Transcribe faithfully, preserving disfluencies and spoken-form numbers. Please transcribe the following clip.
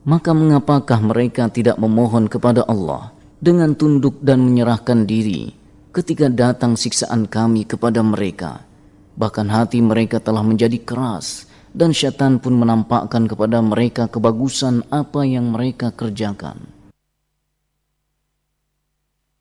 Maka mengapakah mereka tidak memohon kepada Allah dengan tunduk dan menyerahkan diri ketika datang siksaan kami kepada mereka? Bahkan hati mereka telah menjadi keras, dan syaitan pun menampakkan kepada mereka kebagusan apa yang mereka kerjakan.